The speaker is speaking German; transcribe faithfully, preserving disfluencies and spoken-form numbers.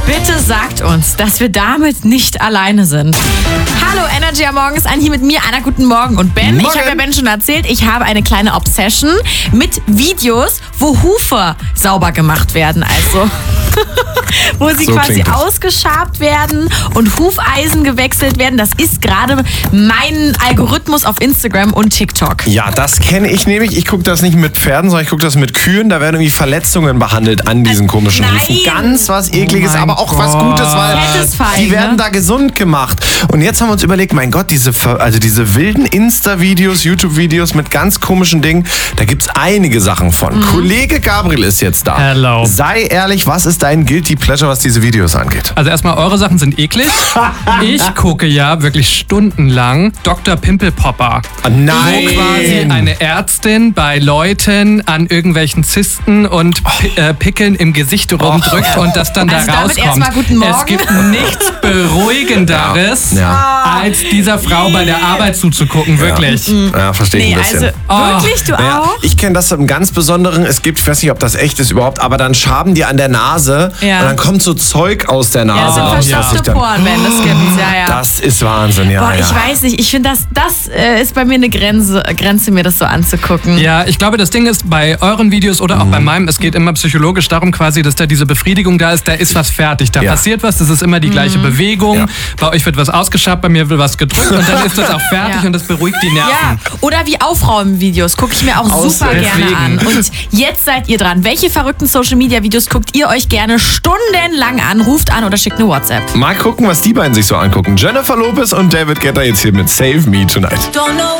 Bitte sagt uns, dass wir damit nicht alleine sind. Hallo, Energy am Morgen ist an hier mit mir. Anna, guten Morgen. Und Ben, Morgen. ich habe ja Ben schon erzählt, ich habe eine kleine Obsession mit Videos, wo Hufe sauber gemacht werden. Also, wo sie So quasi klingt das. ausgeschabt werden und Hufeisen gewechselt werden. Das ist gerade mein Algorithmus auf Instagram und TikTok. Ja, das kenne ich nämlich. Ich gucke das nicht mit Pferden, sondern ich gucke das mit Kühen. Da werden irgendwie Verletzungen behandelt an diesen komischen Nein. Hufen. Ganz was Ekliges, mein aber auch was Gott. Gutes, weil Satisfying, die werden ne? da gesund gemacht. Und jetzt haben wir uns überlegt, mein Gott, diese, ver- also diese wilden Insta-Videos, YouTube-Videos mit ganz komischen Dingen, da gibt es einige Sachen von. Kollege Gabriel ist jetzt da. Hello. Sei ehrlich, was ist dein Guilty Pleasure, was diese Videos angeht? Also erstmal, eure Sachen sind eklig. Ich gucke ja wirklich stundenlang Doktor Pimpelpopper. Ah, nein. Wo quasi eine Ärztin bei Leuten an irgendwelchen Zysten und Pi äh, Pickeln im Gesicht rumdrückt und das dann Also da damit rauskommt. erstmal guten Morgen. Es gibt nichts Beruhigenderes, Ja. als dieser Frau bei der Arbeit zuzugucken, wirklich. Ja, verstehe ich Nee, ein bisschen. also wirklich, du Naja, auch? ich kenne das im ganz Besonderen. Es gibt, ich weiß nicht, ob das echt ist überhaupt, aber dann schaben die an der Nase Ja. und dann kommt so Zeug aus der Ja, Nase so raus. was verstopfte sich dann- Poren, Ben, das gibt's, ja, ja. Das ist Wahnsinn, ja. Boah, ja. ich weiß nicht, ich finde, das, das äh, ist bei mir eine Grenze, Grenze, mir das so anzugucken. Ja, ich glaube, das Ding ist, bei euren Videos oder auch Mhm. bei meinem, es geht immer psychologisch darum quasi, dass da diese Befriedigung da ist, da ist was fertig, da Ja. passiert was, das ist immer die gleiche Bewegung, Ja. bei euch wird was ausgeschabt, bei mir wird was gedrückt und dann ist das auch fertig Ja. und das beruhigt die Nerven. Ja, oder wie Aufräumen-Videos gucke ich mir auch Aus- super gerne deswegen. an. Und jetzt seid ihr dran. Welche verrückten Social-Media-Videos guckt ihr euch gerne stundenlang an? Ruft an oder schickt eine WhatsApp. Mal gucken, was die beiden sich so angucken. Jennifer Lopez und David Guetta jetzt hier mit Save Me Tonight.